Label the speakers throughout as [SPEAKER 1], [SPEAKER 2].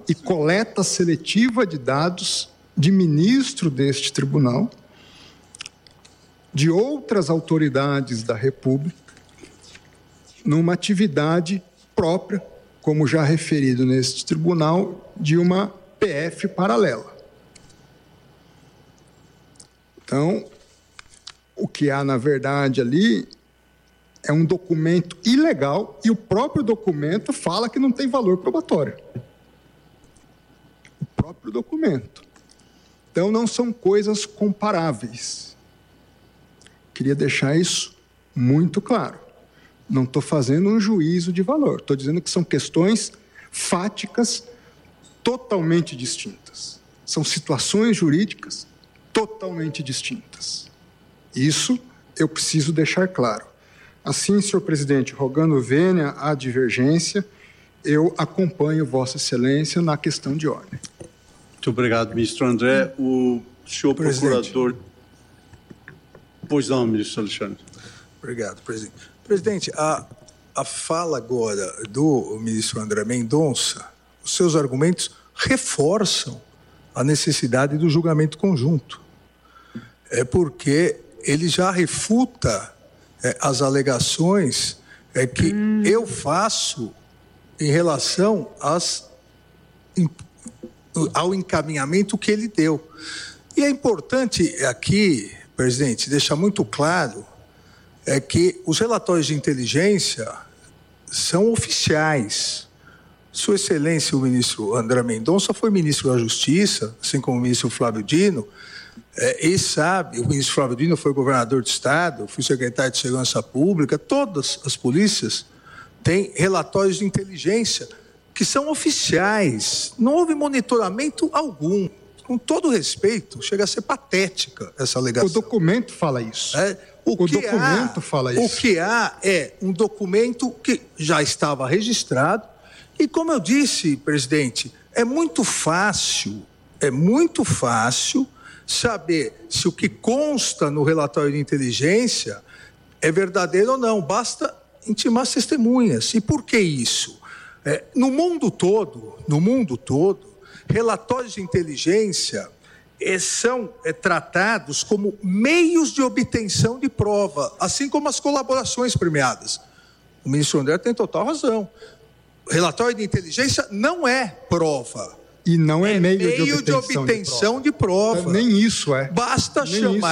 [SPEAKER 1] e coleta seletiva de dados de ministro deste tribunal, de outras autoridades da República, numa atividade própria, como já referido neste tribunal, de uma PF paralela. Então, o que há, na verdade, ali é um documento ilegal e o próprio documento fala que não tem valor probatório. O próprio documento. Então, não são coisas comparáveis. Queria deixar isso muito claro. Não estou fazendo um juízo de valor. Estou dizendo que são questões fáticas totalmente distintas. São situações jurídicas totalmente distintas. Isso eu preciso deixar claro. Assim, senhor presidente, rogando vênia à divergência, eu acompanho Vossa Excelência na questão de ordem.
[SPEAKER 2] Muito obrigado, ministro André. O senhor procurador... Pois não, ministro Alexandre.
[SPEAKER 3] Obrigado, presidente. Presidente, a fala agora do ministro André Mendonça, os seus argumentos reforçam a necessidade do julgamento conjunto. É porque ele já refuta as alegações que eu faço em relação ao encaminhamento que ele deu. E é importante aqui, presidente, deixar muito claro que os relatórios de inteligência são oficiais. Sua Excelência, o ministro André Mendonça, foi ministro da Justiça, assim como o ministro Flávio Dino, e sabe, o ministro Flávio Dino foi governador de Estado, fui secretário de Segurança Pública, todas as polícias têm relatórios de inteligência que são oficiais, não houve monitoramento algum. Com todo respeito, chega a ser patética essa alegação.
[SPEAKER 1] O documento fala isso. O documento fala isso.
[SPEAKER 3] O que há é um documento que já estava registrado e, como eu disse, presidente, é muito fácil saber se o que consta no relatório de inteligência é verdadeiro ou não. Basta intimar as testemunhas. E por que isso? No mundo todo, relatórios de inteligência são tratados como meios de obtenção de prova, assim como as colaborações premiadas. O ministro André tem total razão. Relatório de inteligência não é prova.
[SPEAKER 1] E não é meio
[SPEAKER 3] de obtenção de prova.
[SPEAKER 1] Nem isso é.
[SPEAKER 3] Basta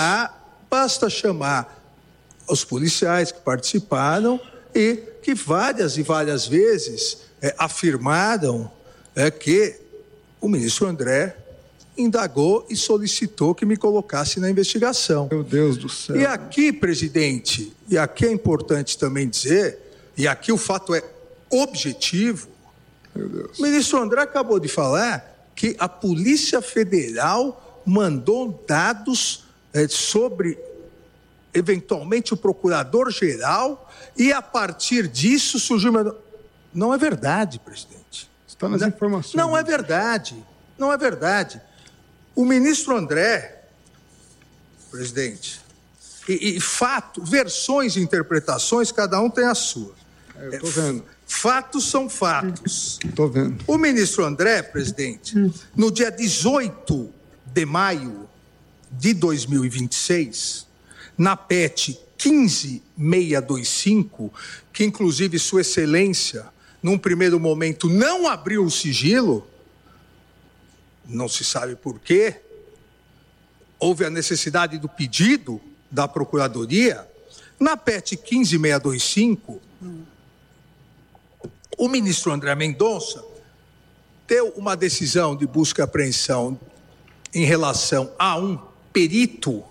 [SPEAKER 3] chamar os policiais que participaram e que várias e várias vezes afirmaram que o ministro André indagou e solicitou que me colocasse na investigação.
[SPEAKER 1] Meu Deus do céu.
[SPEAKER 3] E aqui, presidente, e aqui é importante também dizer, e aqui o fato é objetivo,
[SPEAKER 1] meu Deus.
[SPEAKER 3] O ministro André acabou de falar que a Polícia Federal mandou dados sobre, eventualmente, o Procurador-Geral e, a partir disso, surgiu... Não é verdade, presidente.
[SPEAKER 1] Está nas informações.
[SPEAKER 3] Não é verdade. Não é verdade. O ministro André, presidente, versões e interpretações, cada um tem a sua.
[SPEAKER 1] Eu estou vendo.
[SPEAKER 3] Fatos são fatos.
[SPEAKER 1] Estou vendo.
[SPEAKER 3] O ministro André, presidente, no dia 18 de maio de 2026, na PET 15625, que inclusive Sua Excelência, num primeiro momento, não abriu o sigilo, não se sabe por quê, houve a necessidade do pedido da Procuradoria, na PET 15625, o ministro André Mendonça deu uma decisão de busca e apreensão em relação a um perito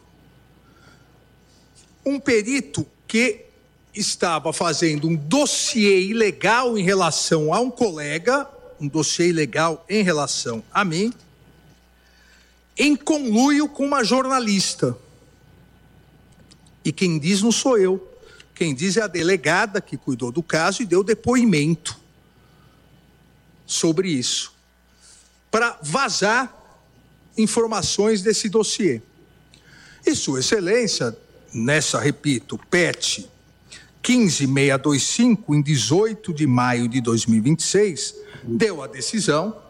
[SPEAKER 3] que estava fazendo um dossiê ilegal em relação a um colega, um dossiê ilegal em relação a mim, em conluio com uma jornalista. E quem diz não sou eu. Quem diz é a delegada que cuidou do caso e deu depoimento sobre isso, para vazar informações desse dossiê. E Sua Excelência, nessa, repito, PET 15625, em 18 de maio de 2026, deu a decisão